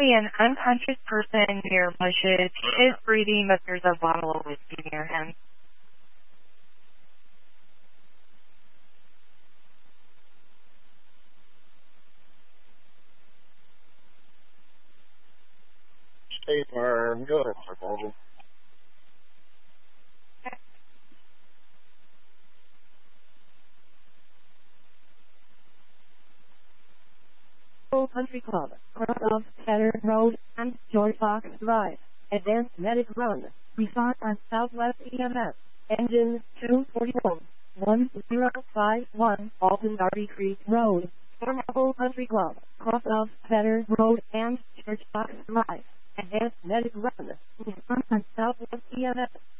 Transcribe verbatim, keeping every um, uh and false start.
currently an unconscious person near bushes. He is breathing, but there's a bottle of whiskey near him. State Farm. Go ahead, psychology. Old Country Club, cross of Fetter Road and George Fox Drive. Advanced Medic Run. Resort on Southwest E M S. Engine two forty-one. one zero five one Alton Darby Creek Road. Former Old Country Club, cross of Fetter Road and George Fox Drive. Advanced Medic Run. Resort on Southwest E M S.